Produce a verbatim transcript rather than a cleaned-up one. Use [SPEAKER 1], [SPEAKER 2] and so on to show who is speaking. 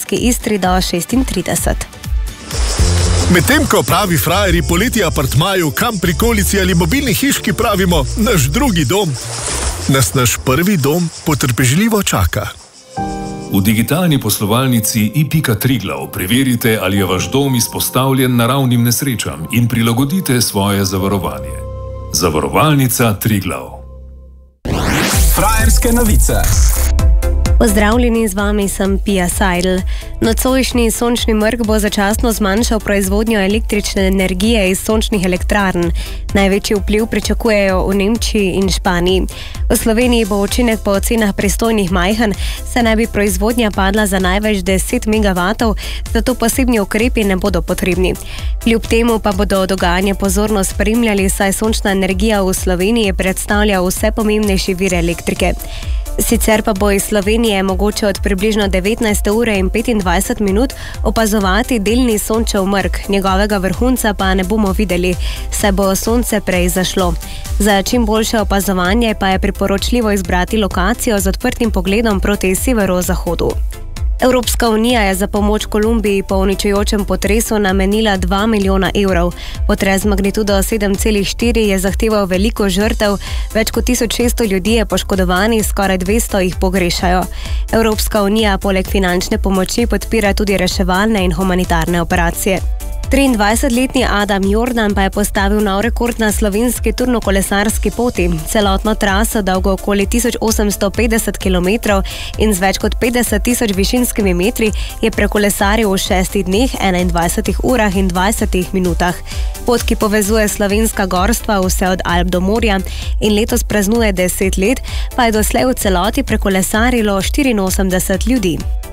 [SPEAKER 1] Slovenski Istri do šestintrideset.
[SPEAKER 2] Medtem ko pravi frajerji poleti apartmaju, kam prikolici ali mobilni hiški pravimo naš drugi dom, nas naš prvi dom potrpežljivo čaka.
[SPEAKER 3] V digitalni poslovalnici i pika Triglav preverite, ali je vaš dom izpostavljen naravnim nesrečam in prilagodite svoje zavarovanje. Zavarovalnica Triglav.
[SPEAKER 4] Frajerske novice.
[SPEAKER 1] Pozdravljeni, z vami sem Pia Seidel. Nocojšnji sončni mrk bo začasno zmanjšal proizvodnjo električne energije iz sončnih elektrarn. Največji vpliv pričakujejo v Nemčiji in Španiji. V Sloveniji bo učinek po ocenah pristojnih majhen, saj naj bi proizvodnja padla za največ deset megavatov, zato posebni ukrepi ne bodo potrebni. Kljub temu pa bodo dogajanje pozorno spremljali, saj sončna energija v Sloveniji predstavlja vse pomembnejši vir elektrike. Sicer pa bo iz Slovenije mogoče od približno devetnajste ure in petindvajset minut opazovati delni sončev mrk, njegovega vrhunca pa ne bomo videli, saj bo sonce prej zašlo. Za čim boljše opazovanje pa je priporočljivo izbrati lokacijo z odprtim pogledom proti severozahodu. Evropska unija je za pomoč Kolumbiji po uničujočem potresu namenila dva milijona evrov. Potres z magnitudo sedem celih štiri je zahteval veliko žrtev, več kot tisoč šeststo ljudi je poškodovanih, skoraj dvesto jih pogrešajo. Evropska unija poleg finančne pomoči podpira tudi reševalne in humanitarne operacije. triindvajsetletni Adam Jordan pa je postavil nov rekord na slovenski turnokolesarski poti. Celotno traso, dolgo okoli tisoč osemsto petdeset kilometrov in z več kot petdeset tisoč višinskimi metri, je prekolesaril v šestih dneh, enaindvajsetih urah in dvajsetih minutah. Pot, ki povezuje slovenska gorstva vse od Alp do morja in letos praznuje deset let, pa je doslej v celoti prekolesarilo štiriinosemdeset ljudi.